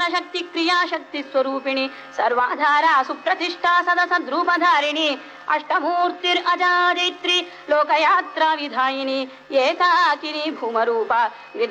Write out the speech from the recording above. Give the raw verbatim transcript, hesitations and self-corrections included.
शक्ति क्रियाशक्ति स्वरूपिणी सर्वाधारा सुप्रतिष्ठा सदसद्रूपधारिणी अष्टमूर्तिरजाजैत्री लोकयात्रा विधायिनी एकाकिनी भूमरूपा